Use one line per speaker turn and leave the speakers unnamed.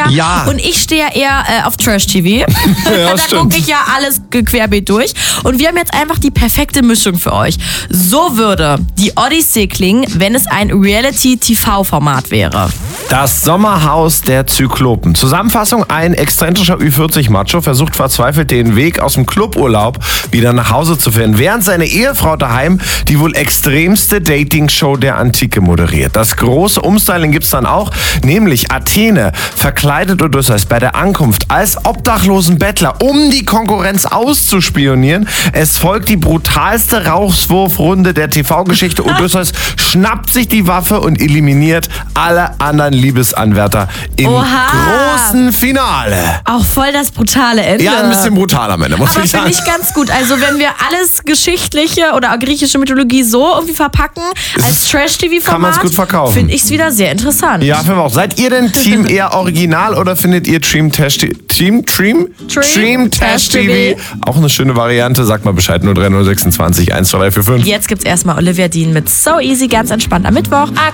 Klassiker.
Ja.
Und ich stehe ja eher auf Trash-TV.
Ja,
da gucke ich ja alles querbeet durch. Und wir haben jetzt einfach die perfekte Mischung für euch. So würde die Odyssee klingen, wenn es ein Reality-TV-Format wäre.
Das Sommerhaus der Zyklopen. Zusammenfassung: Ein exzentrischer Ü40-Macho versucht verzweifelt den Weg aus dem Cluburlaub wieder nach Hause zu finden, während seine Ehefrau daheim die wohl extremste Dating-Show der Antike moderiert. Das große Umstyling gibt's dann auch, nämlich Athene verkleidet Odysseus bei der Ankunft als obdachlosen Bettler, um die Konkurrenz auszuspionieren. Es folgt die brutalste Rauswurfrunde der TV-Geschichte. Odysseus schnappt sich die Waffe und eliminiert alle anderen Liebesanwärter im großen Finale.
Auch voll das brutale Ende.
Ja, ein bisschen brutal am Ende, muss
Aber
ich sagen.
finde ich ganz gut. Also wenn wir alles geschichtliche oder griechische Mythologie so irgendwie verpacken als Trash-TV-Format,
kann man's gut verkaufen.
finde ich es wieder sehr interessant.
Ja, finden wir auch. Seid ihr denn Team eher original oder findet ihr Dream Tash TV auch eine schöne Variante? Sagt mal Bescheid, 03026 12345.
Jetzt gibt's erstmal Olivia Dean mit So Easy, ganz entspannt am Mittwoch.